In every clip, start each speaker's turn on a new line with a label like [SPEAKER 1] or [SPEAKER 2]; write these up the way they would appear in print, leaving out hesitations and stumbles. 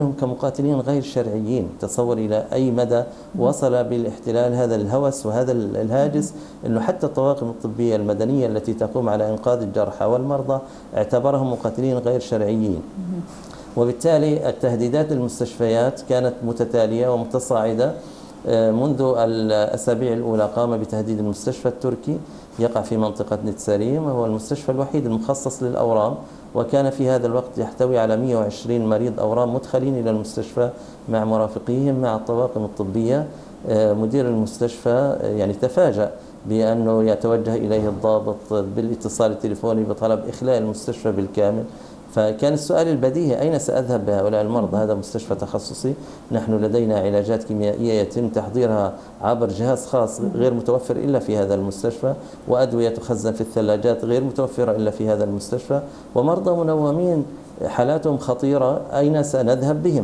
[SPEAKER 1] كمقاتلين غير شرعيين. تصور إلى أي مدى وصل بالاحتلال هذا الهوس وهذا الهاجس، أنه حتى الطواقم الطبية المدنية التي تقوم على إنقاذ الجرحى والمرضى اعتبرهم مقاتلين غير شرعيين. وبالتالي التهديدات للمستشفيات كانت متتالية ومتصاعدة. منذ الأسابيع الأولى قام بتهديد المستشفى التركي يقع في منطقة نتساريم، وهو المستشفى الوحيد المخصص للأورام، وكان في هذا الوقت يحتوي على 120 مريض أورام مدخلين إلى المستشفى مع مرافقيهم مع الطواقم الطبية. مدير المستشفى يعني تفاجأ بأنه يتوجه إليه الضابط بالاتصال التليفوني بطلب إخلاء المستشفى بالكامل. فكان السؤال البديهي: أين سأذهب بهؤلاء المرضى؟ هذا مستشفى تخصصي، نحن لدينا علاجات كيميائية يتم تحضيرها عبر جهاز خاص غير متوفر إلا في هذا المستشفى، وأدوية تخزن في الثلاجات غير متوفرة إلا في هذا المستشفى، ومرضى منومين حالاتهم خطيرة، أين سنذهب بهم؟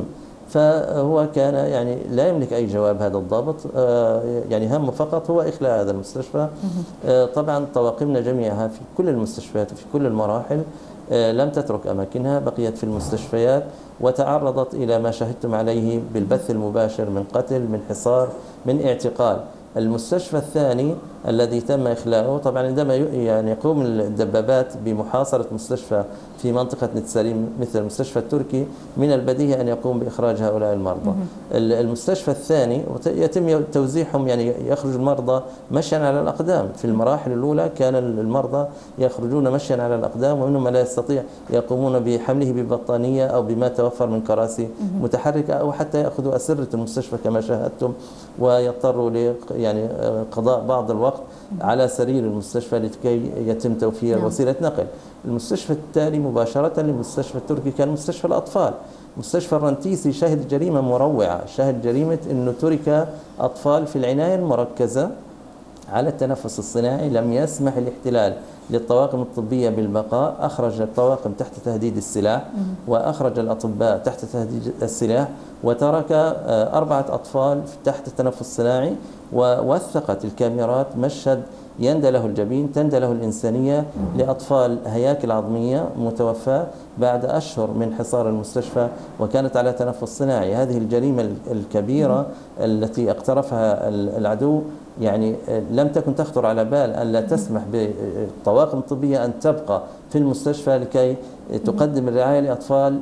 [SPEAKER 1] فهو كان يعني لا يملك أي جواب هذا الضابط، يعني همه فقط هو إخلاء هذا المستشفى. طبعا طواقمنا جميعها في كل المستشفيات وفي كل المراحل لم تترك أماكنها، بقيت في المستشفيات وتعرضت إلى ما شهدتم عليه بالبث المباشر من قتل، من حصار، من اعتقال. المستشفى الثاني الذي تم إخلاؤه، طبعا عندما يعني يقوم الدبابات بمحاصرة مستشفى في منطقة نتساريم مثل المستشفى التركي، من البديهي أن يقوم بإخراج هؤلاء المرضى. المستشفى الثاني يتم توزيعهم، يعني يخرج المرضى مشيا على الأقدام. في المراحل الأولى كان المرضى يخرجون مشيا على الأقدام، ومنهم من لا يستطيع يقومون بحمله ببطانية أو بما توفر من كراسي متحركة، أو حتى يأخذوا أسرة المستشفى كما شاهدتم، ويضطروا يعني قضاء بعض الوقت على سرير المستشفى لكي يتم توفير وسيلة نقل. المستشفى التالي مباشرة للمستشفى التركي كان مستشفى الأطفال. مستشفى الرنتيسي شهد جريمة مروعة، شهد جريمة أنه ترك أطفال في العناية المركزة على التنفس الصناعي. لم يسمح الاحتلال للطواقم الطبية بالبقاء، أخرج الطواقم تحت تهديد السلاح وأخرج الأطباء تحت تهديد السلاح، وترك 4 أطفال تحت التنفس الصناعي. ووثقت الكاميرات مشهد يندى له الجبين، تندى له الإنسانية لأطفال هياكل عظمية متوفاة بعد أشهر من حصار المستشفى وكانت على تنفس صناعي. هذه الجريمة الكبيرة التي اقترفها العدو يعني لم تكن تخطر على بال أن لا تسمح بالطواقم الطبية أن تبقى في المستشفى لكي تقدم الرعاية لأطفال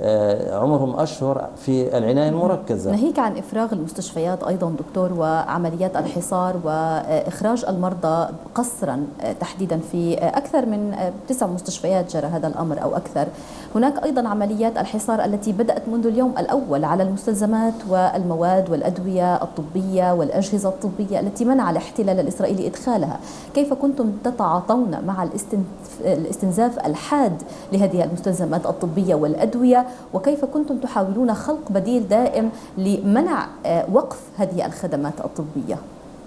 [SPEAKER 1] عمرهم أشهر في العناية المركزة.
[SPEAKER 2] ناهيك عن إفراغ المستشفيات أيضا دكتور وعمليات الحصار وإخراج المرضى قسرا تحديدا في أكثر من 9 مستشفيات جرى هذا الأمر أو أكثر، هناك أيضا عمليات الحصار التي بدأت منذ اليوم الأول على المستلزمات والمواد والأدوية الطبية والأجهزة الطبية التي منع الاحتلال الإسرائيلي إدخالها. كيف كنتم تتعاطون مع الاستنزاف الحاد لهذه المستلزمات الطبية والأدوية، وكيف كنتم تحاولون خلق بديل دائم لمنع وقف هذه الخدمات الطبية؟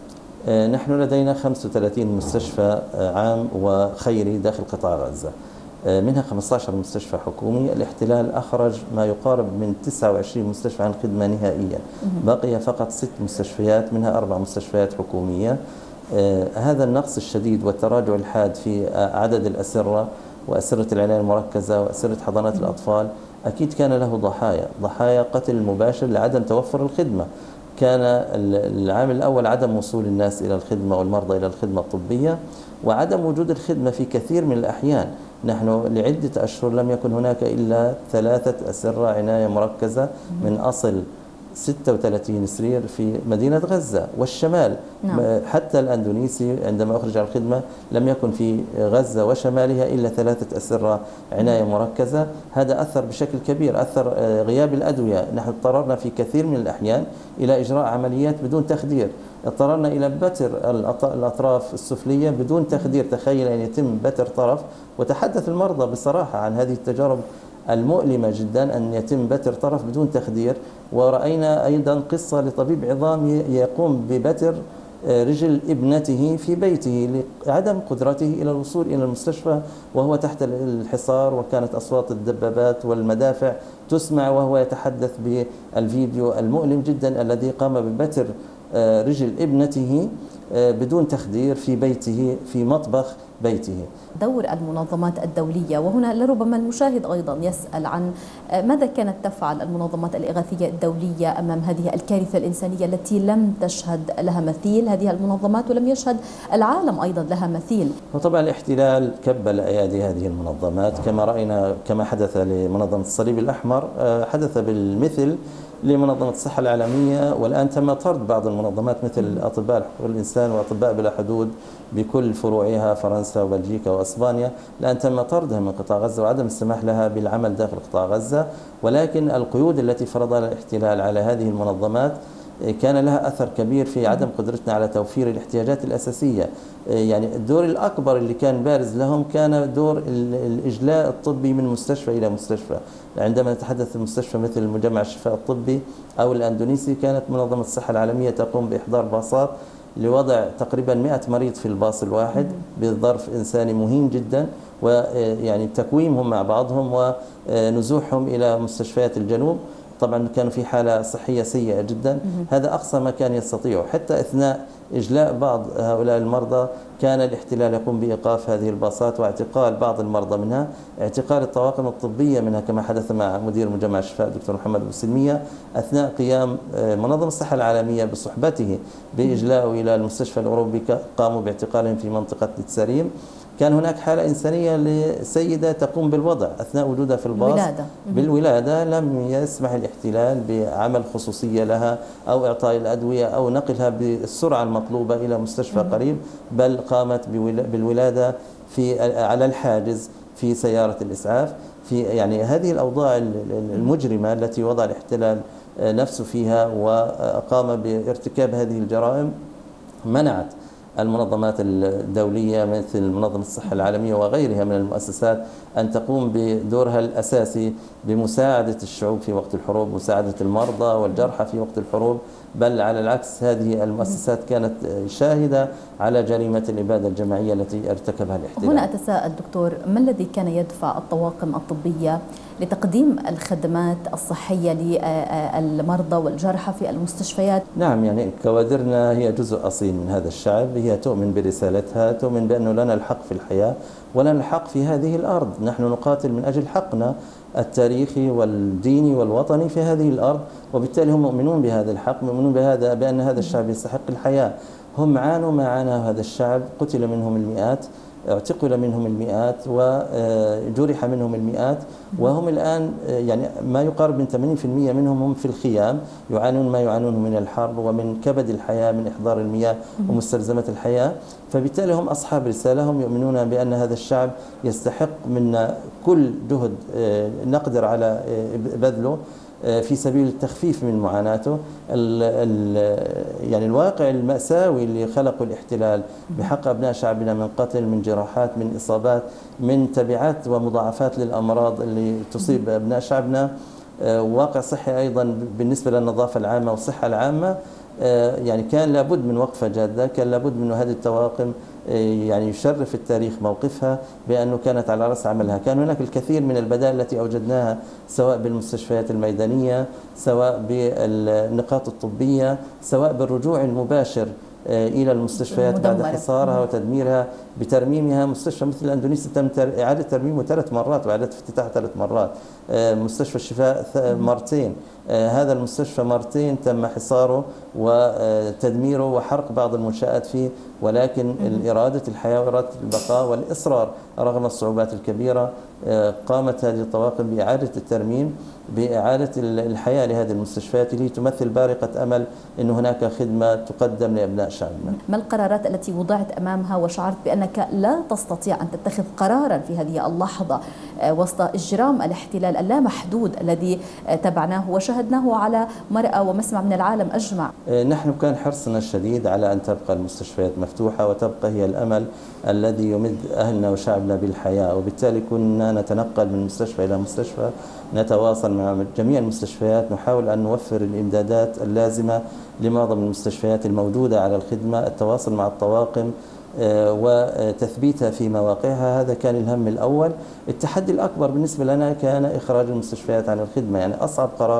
[SPEAKER 1] نحن لدينا 35 مستشفى عام وخيري داخل قطاع غزة، منها 15 مستشفى حكومي. الاحتلال أخرج ما يقارب من 29 مستشفى عن خدمة نهائيا، بقي فقط 6 مستشفيات منها 4 مستشفيات حكومية. هذا النقص الشديد والتراجع الحاد في عدد الأسرة وأسرة العناية المركزة وأسرة حضانات الأطفال أكيد كان له ضحايا قتل مباشر لعدم توفر الخدمة. كان العامل الأول عدم وصول الناس إلى الخدمة والمرضى إلى الخدمة الطبية، وعدم وجود الخدمة في كثير من الأحيان. نحن لعدة أشهر لم يكن هناك إلا 3 أسرة عناية مركزة من أصل 36 سرير في مدينة غزة والشمال. حتى الأندونيسي عندما أخرج على الخدمة لم يكن في غزة وشمالها إلا 3 أسرة عناية مركزة. هذا أثر بشكل كبير، أثر غياب الأدوية. نحن اضطررنا في كثير من الأحيان إلى إجراء عمليات بدون تخدير، اضطررنا إلى بتر الأطراف السفلية بدون تخدير. تخيل أن يتم بتر طرف، وتحدث المرضى بصراحة عن هذه التجارب المؤلمة جدا أن يتم بتر طرف بدون تخدير. ورأينا أيضا قصة لطبيب عظام يقوم ببتر رجل ابنته في بيته لعدم قدرته إلى الوصول إلى المستشفى وهو تحت الحصار، وكانت أصوات الدبابات والمدافع تسمع وهو يتحدث بالفيديو المؤلم جدا الذي قام ببتر رجل ابنته بدون تخدير في بيته، في مطبخ بيته.
[SPEAKER 2] دور المنظمات الدولية، وهنا لربما المشاهد أيضا يسأل عن ماذا كانت تفعل المنظمات الإغاثية الدولية أمام هذه الكارثة الإنسانية التي لم تشهد لها مثيل، هذه المنظمات، ولم يشهد العالم أيضا لها مثيل.
[SPEAKER 1] وطبعا الاحتلال كبل أيادي هذه المنظمات كما رأينا، كما حدث لمنظمة الصليب الأحمر حدث بالمثل لمنظمة الصحة العالمية، والآن تم طرد بعض المنظمات مثل أطباء حقوق الإنسان وأطباء بلا حدود بكل فروعها، فرنسا وبلجيكا وأسبانيا، الآن تم طردها من قطاع غزة وعدم السماح لها بالعمل داخل قطاع غزة. ولكن القيود التي فرضها الاحتلال على هذه المنظمات كان لها أثر كبير في عدم قدرتنا على توفير الاحتياجات الأساسية. يعني الدور الأكبر اللي كان بارز لهم كان دور الإجلاء الطبي من مستشفى إلى مستشفى. عندما نتحدث عن مستشفى مثل مجمع الشفاء الطبي أو الأندونيسي، كانت منظمة الصحة العالمية تقوم بإحضار باصات لوضع تقريبا 100 مريض في الباص الواحد بظرف إنساني مهين جدا، ويعني تكويمهم مع بعضهم ونزوحهم إلى مستشفيات الجنوب. طبعا كانوا في حالة صحية سيئة جدا. هذا أقصى ما كان يستطيعه. حتى أثناء إجلاء بعض هؤلاء المرضى كان الاحتلال يقوم بإيقاف هذه الباصات واعتقال بعض المرضى منها، اعتقال الطواقم الطبية منها كما حدث مع مدير مجمع الشفاء الدكتور محمد أبو سلمية، أثناء قيام منظمة الصحة العالمية بصحبته بإجلاءه إلى المستشفى الأوروبي قاموا باعتقالهم في منطقة نتساريم. كان هناك حالة إنسانية لسيدة تقوم بالوضع أثناء وجودها في الباص بالولادة، لم يسمح الاحتلال بعمل خصوصية لها أو إعطاء الأدوية أو نقلها بالسرعة المطلوبة إلى مستشفى قريب، بل قامت بالولادة على الحاجز في سيارة الإسعاف. في يعني هذه الأوضاع المجرمة التي وضع الاحتلال نفسه فيها وقام بارتكاب هذه الجرائم منعت المنظمات الدولية مثل منظمة الصحة العالمية وغيرها من المؤسسات أن تقوم بدورها الأساسي بمساعدة الشعوب في وقت الحروب، مساعدة المرضى والجرحى في وقت الحروب. بل على العكس، هذه المؤسسات كانت شاهدة على جريمة الإبادة الجماعية التي ارتكبها الاحتلال.
[SPEAKER 2] هنا أتساءل دكتور، ما الذي كان يدفع الطواقم الطبية لتقديم الخدمات الصحية للمرضى والجرحى في المستشفيات؟
[SPEAKER 1] نعم، يعني كوادرنا هي جزء أصيل من هذا الشعب، هي تؤمن برسالتها، تؤمن بأنه لنا الحق في الحياة ولنا الحق في هذه الأرض. نحن نقاتل من أجل حقنا التاريخي والديني والوطني في هذه الأرض، وبالتالي هم مؤمنون بهذا الحق، مؤمنون بأن هذا الشعب يستحق الحياة. هم عانوا ما عاناه هذا الشعب، قتل منهم المئات، اعتقل منهم المئات، وجرح منهم المئات، وهم الآن يعني ما يقارب من 80% منهم هم في الخيام يعانون ما يعانونه من الحر ومن كبد الحياة، من إحضار المياه ومستلزمات الحياة. فبالتالي هم أصحاب رسالة، هم يؤمنون بأن هذا الشعب يستحق منا كل جهد نقدر على بذله في سبيل التخفيف من معاناته. يعني الواقع المأساوي اللي خلقه الاحتلال بحق أبناء شعبنا من قتل، من جراحات، من إصابات، من تبعات ومضاعفات للأمراض اللي تصيب أبناء شعبنا، واقع صحي أيضا بالنسبة للنظافة العامة والصحة العامة. يعني كان لابد من وقفة جادة، كان لابد من هذه الطواقم يعني يشرف التاريخ موقفها بأنه كانت على رأس عملها. كان هناك الكثير من البدائل التي أوجدناها سواء بالمستشفيات الميدانية، سواء بالنقاط الطبية، سواء بالرجوع المباشر إلى المستشفيات بعد حصارها وتدميرها بترميمها. مستشفى مثل الأندونيسي تم إعادة ترميمه 3 مرات وإعادة افتتاحه 3 مرات. مستشفى الشفاء مرتين. هذا المستشفى مرتين تم حصاره وتدميره وحرق بعض المنشآت فيه، ولكن إرادة الحياة وإرادة البقاء والإصرار رغم الصعوبات الكبيرة قامت هذه الطواقم بإعادة الترميم، بإعادة الحياة لهذه المستشفيات اللي تمثل بارقة أمل أن هناك خدمة تقدم لأبناء شعبنا.
[SPEAKER 2] ما القرارات التي وضعت أمامها وشعرت بأنك لا تستطيع أن تتخذ قرارا في هذه اللحظة وسط إجرام الاحتلال اللامحدود الذي تبعناه وشاهدناه على مرأى ومسمع من العالم أجمع؟
[SPEAKER 1] نحن كان حرصنا الشديد على أن تبقى المستشفيات مفتوحة وتبقى هي الأمل الذي يمد أهلنا وشعبنا بالحياة، وبالتالي كنا نتنقل من مستشفى إلى مستشفى، نتواصل مع جميع المستشفيات، نحاول أن نوفر الإمدادات اللازمة لمعظم المستشفيات الموجودة على الخدمة، التواصل مع الطواقم وتثبيتها في مواقعها. هذا كان الهم الأول. التحدي الأكبر بالنسبة لنا كان إخراج المستشفيات عن الخدمة. يعني أصعب قرار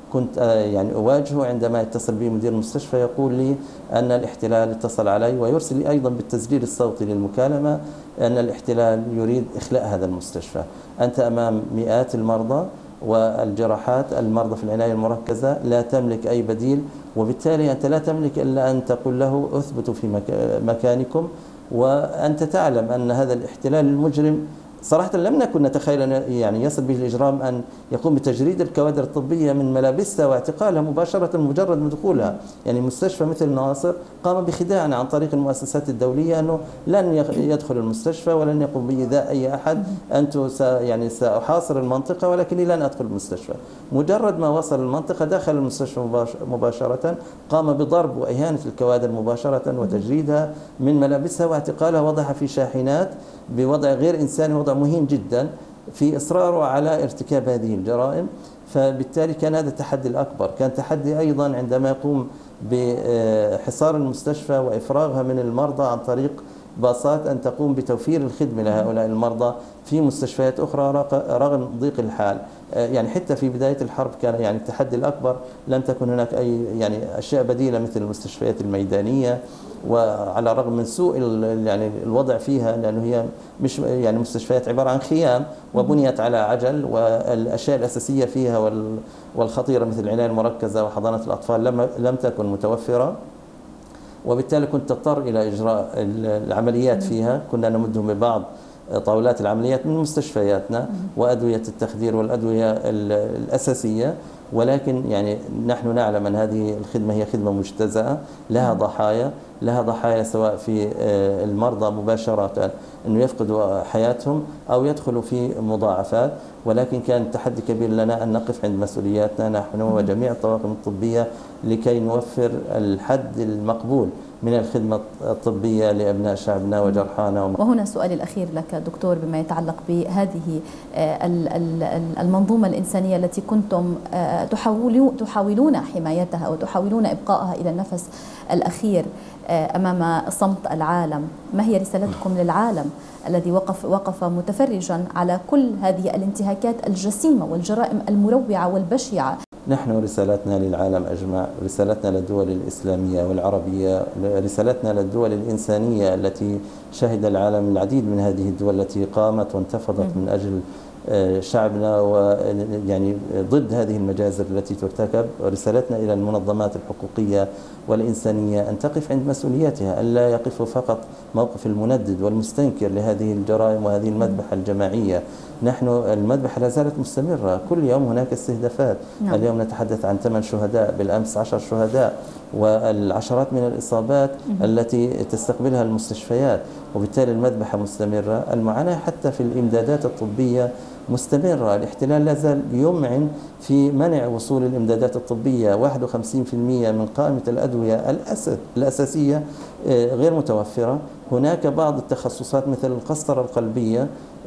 [SPEAKER 1] كنت يعني أواجهه عندما يتصل بي مدير المستشفى يقول لي أن الاحتلال اتصل علي، ويرسل لي أيضا بالتسجيل الصوتي للمكالمة أن الاحتلال يريد إخلاء هذا المستشفى. أنت أمام مئات المرضى والجراحات، المرضى في العناية المركزة، لا تملك أي بديل، وبالتالي أنت لا تملك إلا أن تقول له أثبتوا في مكانكم. وأنت تعلم أن هذا الاحتلال المجرم صراحة لم نكن نتخيل أن يعني يصل به الإجرام أن يقوم بتجريد الكوادر الطبية من ملابسها واعتقالها مباشرة مجرد من دخولها. يعني مستشفى مثل ناصر قام بخداعنا عن طريق المؤسسات الدولية أنه لن يدخل المستشفى ولن يقوم بإيذاء أي أحد، أنتم يعني سأحاصر المنطقة ولكني لن أدخل المستشفى. مجرد ما وصل المنطقة دخل المستشفى مباشرة، قام بضرب وإهانة الكوادر مباشرة وتجريدها من ملابسها واعتقالها، وضعها في شاحنات بوضع غير إنساني، وضع مهين جدا في إصراره على ارتكاب هذه الجرائم. فبالتالي كان هذا التحدي الأكبر. كان تحدي أيضا عندما يقوم بحصار المستشفى وإفراغها من المرضى عن طريق باصات أن تقوم بتوفير الخدمة لهؤلاء المرضى في مستشفيات أخرى رغم ضيق الحال. يعني حتى في بداية الحرب كان يعني التحدي الأكبر، لم تكن هناك أي يعني أشياء بديلة مثل المستشفيات الميدانية، وعلى الرغم من سوء يعني الوضع فيها، لأنه هي مش يعني مستشفيات عبارة عن خيام وبنيت على عجل، والأشياء الأساسية فيها والخطيرة مثل العناية المركزة وحضانة الأطفال لم تكن متوفرة، وبالتالي كنت تضطر إلى إجراء العمليات فيها. كنا نمدهم ببعض طاولات العمليات من مستشفياتنا وأدوية التخدير والأدوية الأساسية، ولكن يعني نحن نعلم أن هذه الخدمة هي خدمة مجتزأة، لها ضحايا سواء في المرضى مباشرة أنه يفقدوا حياتهم أو يدخلوا في مضاعفات. ولكن كان تحدي كبير لنا أن نقف عند مسؤولياتنا نحن وجميع الطواقم الطبية لكي نوفر الحد المقبول من الخدمة الطبية لأبناء شعبنا وجرحانا.
[SPEAKER 2] وهنا سؤالي الأخير لك دكتور بما يتعلق بهذه المنظومة الإنسانية التي كنتم تحاولون حمايتها وتحاولون إبقائها إلى النفس الأخير أمام صمت العالم. ما هي رسالتكم للعالم الذي وقف متفرجا على كل هذه الانتهاكات الجسيمة والجرائم المروعة والبشعة؟
[SPEAKER 1] نحن رسالتنا للعالم أجمع، رسالتنا للدول الإسلامية والعربية، رسالتنا للدول الإنسانية التي شهد العالم العديد من هذه الدول التي قامت وانتفضت من أجل شعبنا ويعني ضد هذه المجازر التي ترتكب. رسالتنا إلى المنظمات الحقوقية والإنسانية أن تقف عند مسؤولياتها، ألا يقفوا فقط موقف المندد والمستنكر لهذه الجرائم وهذه المذبحة الجماعية. نحن المذبحة لا زالت مستمرة، كل يوم هناك استهدافات. اليوم نتحدث عن 8 شهداء، بالأمس 10 شهداء، والعشرات من الإصابات التي تستقبلها المستشفيات، وبالتالي المذبحة مستمرة. المعاناة حتى في الإمدادات الطبية مستمرة. الاحتلال لا زال يمعن في منع وصول الإمدادات الطبية. 51% من قائمة الأدوية الأساسية غير متوفرة. هناك بعض التخصصات مثل القسطرة القلبية،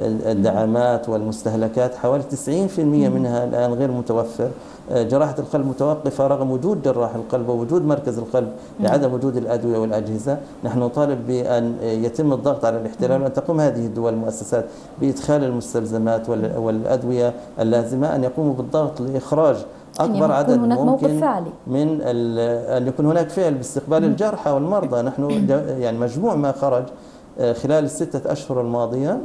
[SPEAKER 1] الدعامات والمستهلكات، حوالي 90% منها الآن غير متوفر. جراحة القلب متوقفة رغم وجود جراح القلب ووجود مركز القلب لعدم وجود الأدوية والأجهزة. نحن نطالب بأن يتم الضغط على الاحتلال وأن تقوم هذه الدول المؤسسات بإدخال المستلزمات والأدوية اللازمة، أن يقوموا بالضغط لإخراج أكبر عدد ممكن من أن يكون هناك فعل باستقبال الجرحى والمرضى. نحن يعني مجموع ما خرج خلال ال6 أشهر الماضية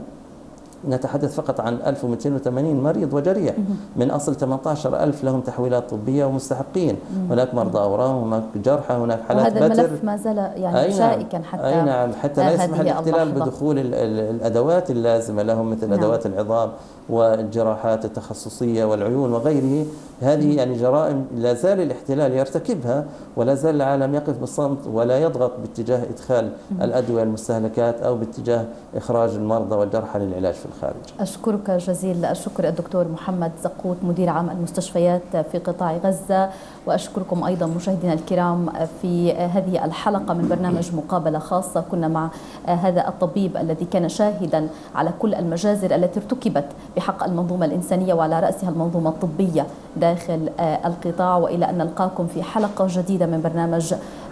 [SPEAKER 1] نتحدث فقط عن 1280 مريض وجريح من أصل 18,000 لهم تحويلات طبية ومستحقين. هناك مرضى أورام، هناك جرحى، هناك حالات بتر.
[SPEAKER 2] وهذا الملف ما زال يعني شائكا
[SPEAKER 1] حتى نعم، حتى لا يسمح الاحتلال بدخول الأدوات اللازمة لهم مثل أدوات العظام والجراحات التخصصية والعيون وغيره. هذه يعني جرائم لا زال الاحتلال يرتكبها، ولا زال العالم يقف بالصمت ولا يضغط باتجاه إدخال الأدوية المستهلكات أو باتجاه إخراج المرضى والجرحى للعلاج في الخارج.
[SPEAKER 2] أشكرك جزيل الشكر الدكتور محمد زقوت، مدير عام المستشفيات في قطاع غزة، وأشكركم أيضا مشاهدينا الكرام في هذه الحلقة من برنامج مقابلة خاصة. كنا مع هذا الطبيب الذي كان شاهدا على كل المجازر التي ارتكبت بحق المنظومة الإنسانية وعلى رأسها المنظومة الطبية داخل القطاع. وإلى أن نلقاكم في حلقة جديدة من برنامج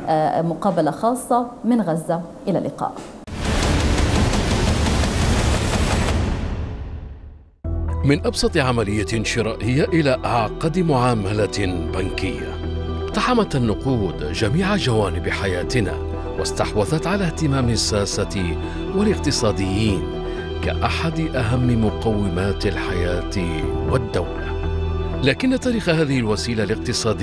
[SPEAKER 2] مقابلة خاصة من غزة. إلى اللقاء.
[SPEAKER 3] من أبسط عملية شرائية إلى أعقد معاملة بنكية، اقتحمت النقود جميع جوانب حياتنا واستحوذت على اهتمام الساسة والاقتصاديين كأحد أهم مقومات الحياة والدولة. لكن تاريخ هذه الوسيلة الاقتصادية